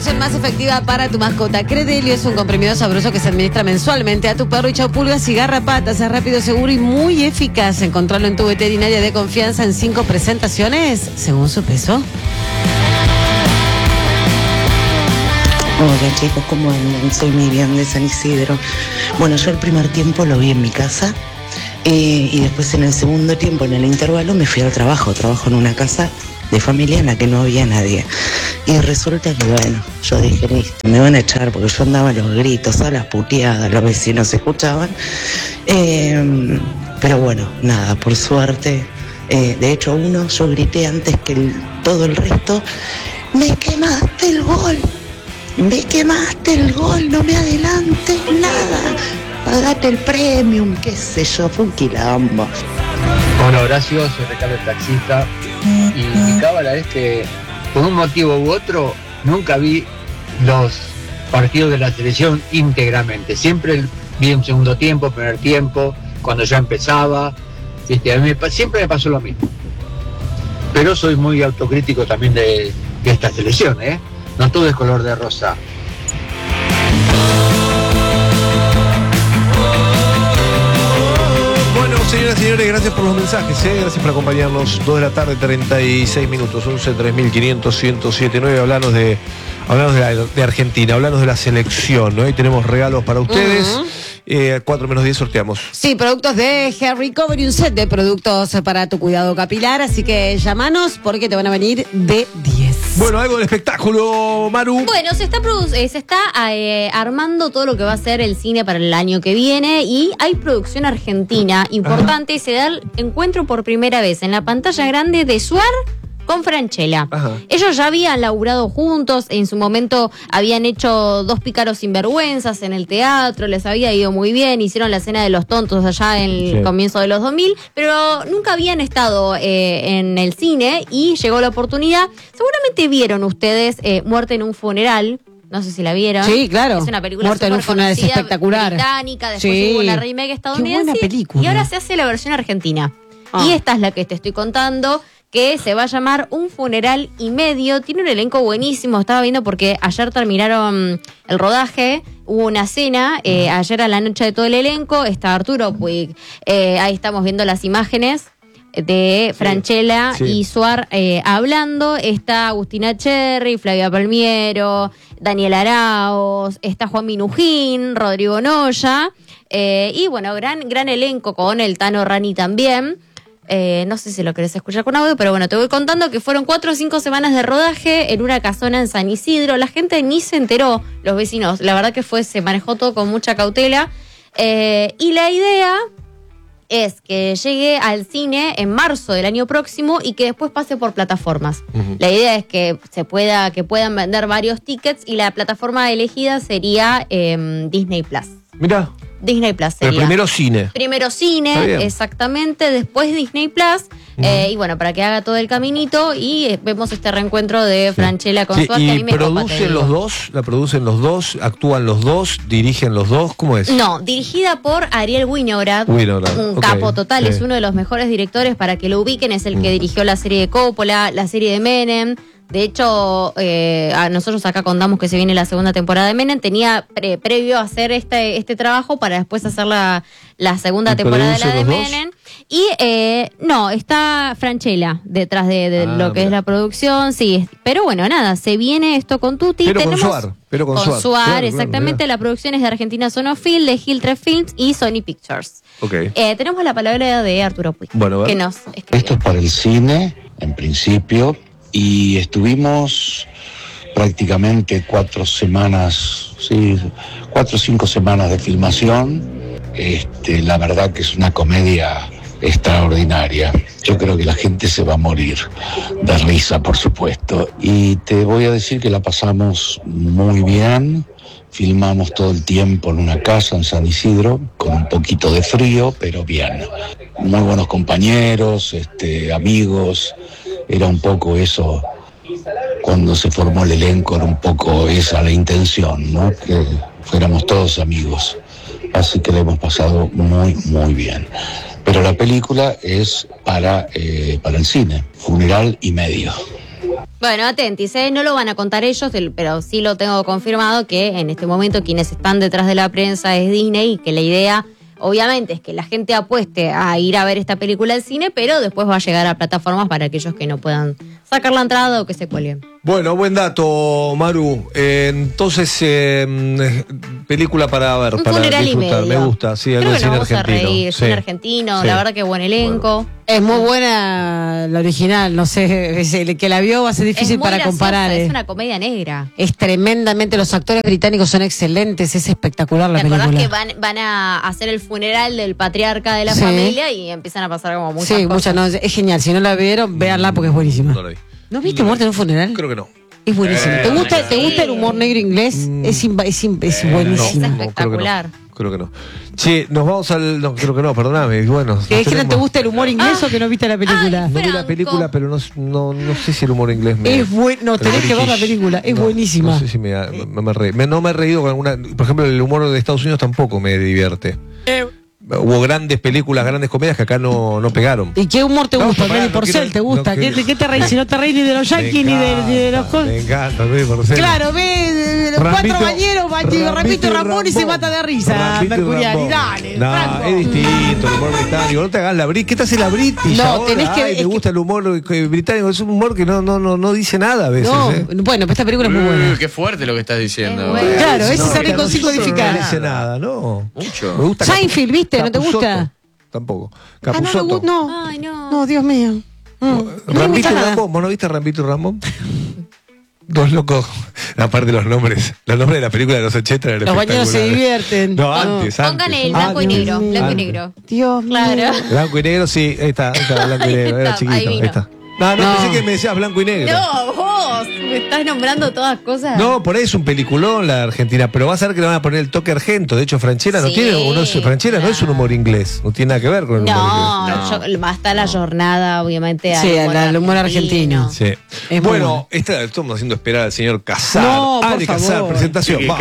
solución más efectiva para tu mascota. Credelio es un comprimido sabroso que se administra mensualmente a tu perro y chau pulgas y garrapatas. Es rápido, seguro y muy eficaz. Encontrarlo en tu veterinaria de confianza en 5 presentaciones según su peso. Hola chicos, ¿cómo andan? Soy Miriam de San Isidro. Bueno, yo el primer tiempo lo vi en mi casa y después en el segundo tiempo, en el intervalo, me fui al trabajo. Trabajo en una casa de familia en la que no había nadie. Y resulta que, bueno, yo dije, listo, me van a echar porque yo andaba a los gritos, a las puteadas, los vecinos se escuchaban. Pero bueno, nada, por suerte. De hecho, yo grité antes que todo el resto. ¡Me quemaste el gol! Me quemaste el gol, no me adelantes nada. Pagate el premium, qué sé yo, fue un quilombo. Hola Horacio, soy Ricardo el taxista. Y mi cábala es que, por un motivo u otro, nunca vi los partidos de la selección íntegramente. Siempre vi un segundo tiempo, primer tiempo, cuando ya empezaba. A mí siempre me pasó lo mismo. Pero soy muy autocrítico también de esta selección, ¿eh? No todo es color de rosa. Bueno, señoras y señores, gracias por los mensajes, gracias por acompañarnos. 2 de la tarde, 36 minutos, 11-3500-1079. Hablanos de Argentina, hablanos de la selección, ¿no? Hoy tenemos regalos para ustedes. 4 menos 10 sorteamos. Sí, productos de Hair Recovery, un set de productos para tu cuidado capilar, así que llamanos porque te van a venir de 10. Bueno, algo del espectáculo, Maru. Bueno, se está armando todo lo que va a ser el cine para el año que viene y hay producción argentina importante. Se da el encuentro por primera vez en la pantalla grande de Suar con Francella. Ellos ya habían laburado juntos, en su momento habían hecho 2 pícaros sinvergüenzas en el teatro, les había ido muy bien, hicieron la escena de los tontos allá en el comienzo de los 2000, pero nunca habían estado en el cine y llegó la oportunidad. Seguramente vieron ustedes Muerte en un funeral. No sé si la vieron. Sí, claro. Es una película Muerte en un funeral, es espectacular. Británica, después hubo una remake estadounidense. Qué buena película. Y ahora se hace la versión argentina. Y esta es la que te estoy contando, que se va a llamar Un funeral y medio. Tiene un elenco buenísimo. Estaba viendo porque ayer terminaron el rodaje. Hubo una cena, ayer a la noche de todo el elenco. Está Arturo Puig. Ahí estamos viendo las imágenes de Francella y Suar hablando. Está Agustina Cherry, Flavia Palmiero, Daniel Arauz, está Juan Minujín, Rodrigo Noya. Y bueno, gran elenco con el Tano Rani también. No sé si lo querés escuchar con audio, pero bueno, te voy contando que fueron 4 o 5 semanas de rodaje en una casona en San Isidro. La gente ni se enteró, los vecinos. La verdad que se manejó todo con mucha cautela. Y la idea es que llegue al cine en marzo del año próximo y que después pase por plataformas. La idea es que puedan vender varios tickets y la plataforma elegida sería Disney Plus. Mirá. Disney Plus sería. Primero cine. Primero cine, exactamente, después Disney Plus, y bueno, para que haga todo el caminito y vemos este reencuentro de Francella con Suar, que a mí me copa, la producen los dos, actúan los dos, dirigen los dos, ¿cómo es? No, dirigida por Ariel Winograd, un capo total, es uno de los mejores directores, para que lo ubiquen, es el que dirigió la serie de Coppola, la serie de Menem. De hecho, nosotros acá contamos que se viene la segunda temporada de Menem. Tenía previo a hacer este trabajo para después hacer la segunda temporada de la de Menem. Y no, está Francella detrás de lo que es la producción. Sí, pero bueno, nada, se viene esto con Tutti. Pero con Suar, exactamente. Claro. La producción es de Argentina Sonofilm, de Hiltre Films y Sony Pictures. Tenemos la palabra de Arturo Puig, que nos escribió. Esto es para el cine, en principio. Y estuvimos prácticamente 4 semanas, 4 o 5 semanas de filmación. La verdad que es una comedia extraordinaria. Yo creo que la gente se va a morir de risa, por supuesto. Y te voy a decir que la pasamos muy bien. Filmamos todo el tiempo en una casa en San Isidro, con un poquito de frío, pero bien. Muy buenos compañeros, amigos. Era un poco eso, cuando se formó el elenco, era un poco esa la intención, ¿no? Que fuéramos todos amigos. Así que le hemos pasado muy, muy bien. Pero la película es para el cine, funeral y medio. Bueno, atentis, no lo van a contar ellos, pero sí lo tengo confirmado que en este momento quienes están detrás de la prensa es Disney y que la idea, obviamente, es que la gente apueste a ir a ver esta película al cine, pero después va a llegar a plataformas para aquellos que no puedan sacar la entrada o que se cuelguen. Bueno, buen dato, Maru. Entonces, película para ver, Un para funeral y disfrutar. medio. Me gusta, sí, algo Creo de que nos cine vamos a argentino. reír, Sí. cine argentino, Sí. la verdad que buen elenco. Es muy buena la original, no sé, el que la vio va a ser difícil Es muy para graciosa, comparar. es una comedia negra. Es tremendamente, los actores británicos son excelentes, es espectacular la ¿Te acordás película. que van a hacer el funeral del patriarca de la Sí. familia y empiezan a pasar como muchas Sí, cosas? muchas, no, es genial, si no la vieron, véanla porque es buenísima. No la vi. ¿No viste Muerte en un funeral? Creo que no. Es buenísimo. ¿Te gusta el humor negro inglés? Es buenísimo. Es espectacular. Creo que no. Che, nos vamos al. No, creo que no, perdóname. Bueno, ¿Es que no te gusta el humor inglés o que no viste la película? No vi la Franco. película, pero no sé si el humor inglés me. Es bueno, no, tenés que ver la película, es buenísima. No sé si me reí. No me he reído con alguna. Por ejemplo, el humor de Estados Unidos tampoco me divierte. Hubo grandes películas, grandes comedias que acá no pegaron. ¿Y qué humor te No, gusta? pará, Mary no Porcel, quiero- ¿te gusta? no quiero- ¿Qué te reís? Si no te reís ni de los yankees ni de los cosas. Me encanta, Mary Porcel. Claro, ve los Rambito- cuatro bañeros, Rambito y Ramón y se mata de risa, Rambito y Mercuriani. Ramón. Dale, No, Franco. es distinto el humor británico. No te hagas la British. ¿Qué te hace la British? No, ahora? tenés que- Ay, es me que- gusta el humor británico. Es un humor que no dice nada a veces. No, ¿eh? bueno, pero esta película es muy buena. Qué fuerte lo que estás diciendo. Es bueno. Claro, ese No, es alguien para con 5 nosotros No codificadas. dice nada, ¿no. Mucho. Me gusta Seinfeld, ¿viste? ¿No te Capusotto. gusta? Tampoco. Ah, no, Capusotto. no. Ay, no. No, Dios mío. No me Rambito gusta y nada. Ramón. ¿Vos no viste Rambito y Ramón? Dos locos. Aparte los nombres. Los nombres de la película de los 80 eran Los bañeros se espectaculares. divierten. No, antes. Pongan el Ah, blanco y Dios negro, mío. blanco y Antes. negro. Dios mío. Claro. Blanco y negro, sí. Ahí está blanco y negro. Era Ahí chiquito. Ahí vino. está. No, No. pensé que me decías blanco y negro. No, vos, me estás nombrando todas cosas. No, por ahí es un peliculón la Argentina, pero vas a ver que le van a poner el toque argento. De hecho, Franchella no Sí, tiene, Franchella no es un humor inglés, no tiene nada que ver con el humor No, hasta la jornada, obviamente. Sí, al humor argentino. inglés. Sí. Es muy Bueno, estamos haciendo esperar al señor Casar. No, por Ale Casar, favor. presentación. Va.